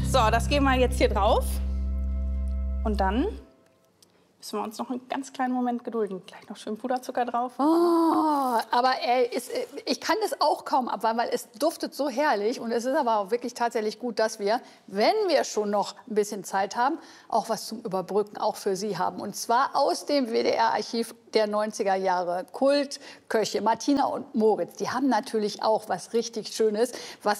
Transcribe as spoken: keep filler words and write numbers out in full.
So, das geben wir jetzt hier drauf. Und dann müssen wir uns noch einen ganz kleinen Moment gedulden. Gleich noch schön Puderzucker drauf. Oh, aber er ist, ich kann das auch kaum abwarten, weil es duftet so herrlich. Und es ist aber auch wirklich tatsächlich gut, dass wir, wenn wir schon noch ein bisschen Zeit haben, auch was zum Überbrücken, auch für Sie haben. Und zwar aus dem W D R-Archiv der neunziger Jahre. Kultköche Martina und Moritz, die haben natürlich auch was richtig Schönes, was